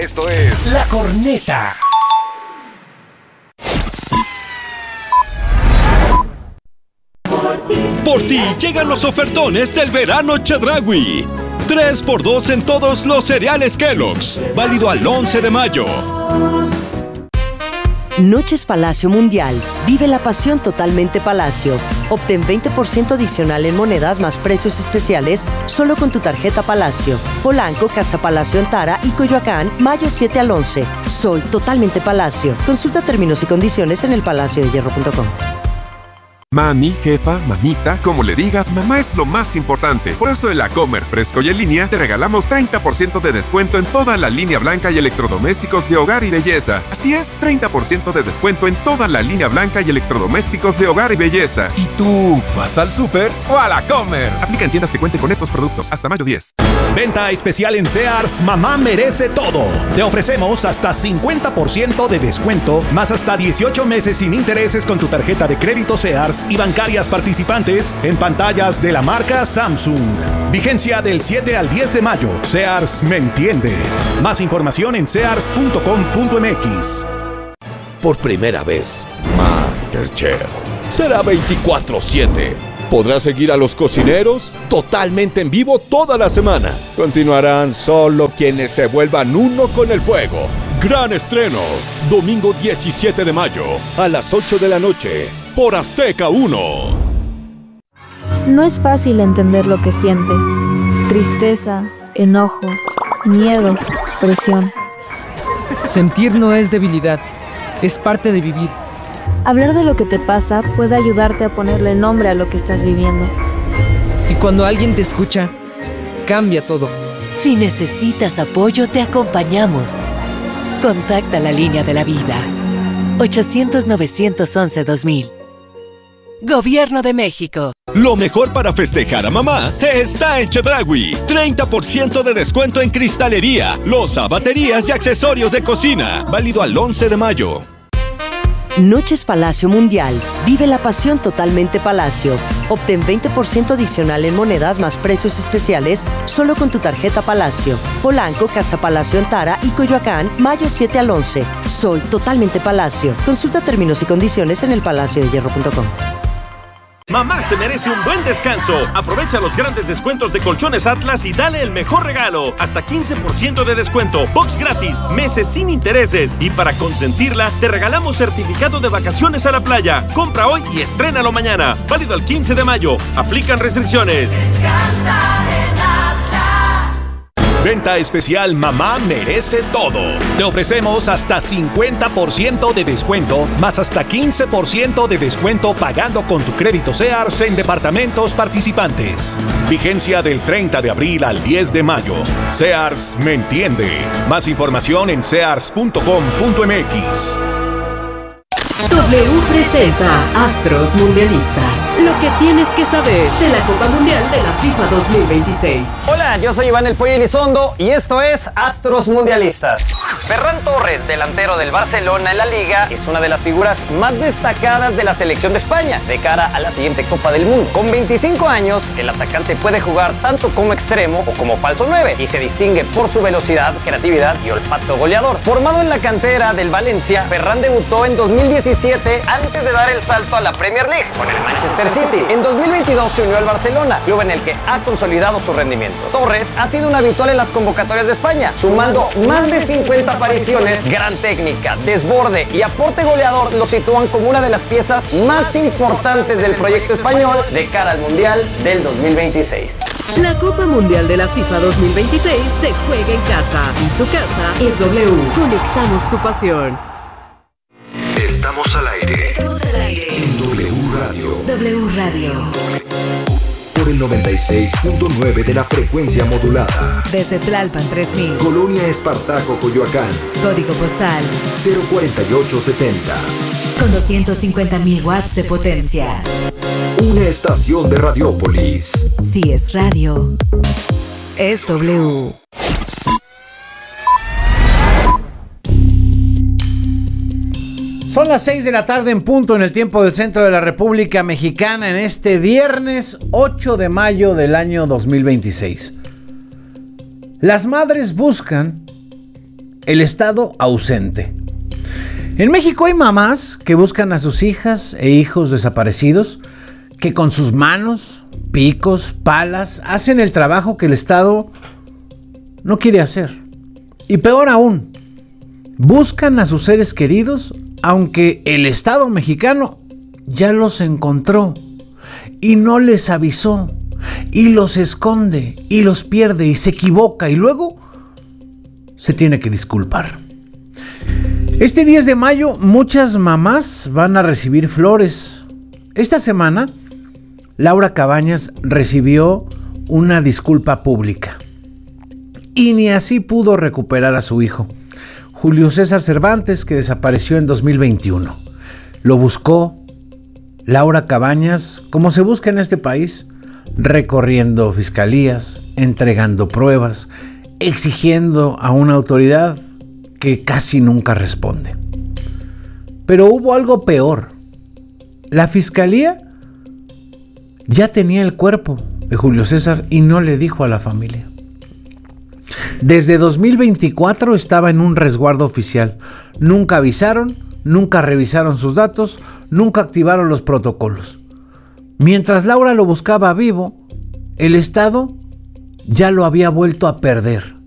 Esto es La Corneta. Por ti llegan los ofertones del verano Chedraui. 3x2 en todos los cereales Kellogg's. Válido al 11 de mayo. Noches Palacio Mundial. Vive la pasión totalmente Palacio. Obtén 20% adicional en monedas más precios especiales solo con tu tarjeta Palacio. Polanco, Casa Palacio Antara y Coyoacán, mayo 7 al 11. Soy totalmente Palacio. Consulta términos y condiciones en elpalaciodehierro.com. Mami, jefa, mamita, como le digas, mamá es lo más importante. Por eso en la Comer Fresco y en línea te regalamos 30% de descuento en toda la línea blanca y electrodomésticos de hogar y belleza. Así es, 30% de descuento en toda la línea blanca y electrodomésticos de hogar y belleza. ¿Y tú vas al súper o a la Comer? Aplica en tiendas que cuenten con estos productos hasta mayo 10. Venta especial en Sears, mamá merece todo. Te ofrecemos hasta 50% de descuento, más hasta 18 meses sin intereses con tu tarjeta de crédito Sears y bancarias participantes en pantallas de la marca Samsung. Vigencia del 7 al 10 de mayo. Sears me entiende. Más información en sears.com.mx. Por primera vez, MasterChef será 24/7. Podrás seguir a los cocineros totalmente en vivo toda la semana. Continuarán solo quienes se vuelvan uno con el fuego. Gran estreno, domingo 17 de mayo, a las 8 de la noche, por Azteca 1. No es fácil entender lo que sientes. Tristeza, enojo, miedo, presión. Sentir no es debilidad, es parte de vivir. Hablar de lo que te pasa puede ayudarte a ponerle nombre a lo que estás viviendo. Y cuando alguien te escucha, cambia todo. Si necesitas apoyo, te acompañamos. Contacta la línea de la vida. 800-911-2000. Gobierno de México. Lo mejor para festejar a mamá está en Chedraui. 30% de descuento en cristalería, loza, baterías y accesorios de cocina. Válido al 11 de mayo. Noches Palacio Mundial. Vive la pasión totalmente Palacio. Obtén 20% adicional en monedas más precios especiales solo con tu tarjeta Palacio. Polanco, Casa Palacio Antara y Coyoacán, mayo 7 al 11. Soy totalmente Palacio. Consulta términos y condiciones en elpalaciodehierro.com. Mamá se merece un buen descanso. Aprovecha los grandes descuentos de Colchones Atlas y dale el mejor regalo. Hasta 15% de descuento, box gratis, meses sin intereses. Y para consentirla, te regalamos certificado de vacaciones a la playa. Compra hoy y estrénalo mañana. Válido al 15 de mayo. Aplican restricciones. Descansa en Atlas. Venta especial Mamá merece todo. Te ofrecemos hasta 50% de descuento, más hasta 15% de descuento pagando con tu crédito Sears en departamentos participantes. Vigencia del 30 de abril al 10 de mayo. Sears me entiende. Más información en sears.com.mx. W presenta Astros Mundialistas. Lo que tienes que saber de la Copa Mundial de la FIFA 2026. Hola, yo soy Iván El Pollo Elizondo y esto es Astros Mundialistas. Ferran Torres, delantero del Barcelona en la Liga, es una de las figuras más destacadas de la selección de España de cara a la siguiente Copa del Mundo. Con 25 años, el atacante puede jugar tanto como extremo o como falso 9 y se distingue por su velocidad, creatividad y olfato goleador. Formado en la cantera del Valencia, Ferran debutó en 2017 antes de dar el salto a la Premier League con el Manchester City. En 2022 se unió al Barcelona, club en el que ha consolidado su rendimiento. Torres ha sido un habitual en las convocatorias de España, sumando más de 50 apariciones. Gran técnica, desborde y aporte goleador lo sitúan como una de las piezas más importantes del proyecto español de cara al Mundial del 2026. La Copa Mundial de la FIFA 2026 se juega en casa y su casa es W. Conectamos tu pasión. Estamos al aire. Estamos al aire. En W Radio. W Radio. Por el 96.9 de la frecuencia modulada. Desde Tlalpan 3000. Colonia Espartaco, Coyoacán. Código postal 04870. Con 250.000 watts de potencia. Una estación de Radiópolis. Si es radio, es W. Son las 6 de la tarde en punto en el tiempo del centro de la República Mexicana en este viernes 8 de mayo del año 2026. Las madres buscan el Estado ausente. En México hay mamás que buscan a sus hijas e hijos desaparecidos, que con sus manos, picos, palas, hacen el trabajo que el Estado no quiere hacer. Y peor aún, buscan a sus seres queridos, aunque el Estado mexicano ya los encontró y no les avisó, y los esconde, y los pierde, y se equivoca, y luego se tiene que disculpar. Este 10 de mayo muchas mamás van a recibir flores. Esta semana, Laura Cabañas recibió una disculpa pública y ni así pudo recuperar a su hijo, Julio César Cervantes, que desapareció en 2021. Lo buscó Laura Cabañas, como se busca en este país, recorriendo fiscalías, entregando pruebas, exigiendo a una autoridad que casi nunca responde. Pero hubo algo peor. La fiscalía ya tenía el cuerpo de Julio César y no le dijo a la familia. Desde 2024 estaba en un resguardo oficial. Nunca avisaron, nunca revisaron sus datos, nunca activaron los protocolos. Mientras Laura lo buscaba vivo, el Estado ya lo había vuelto a perder.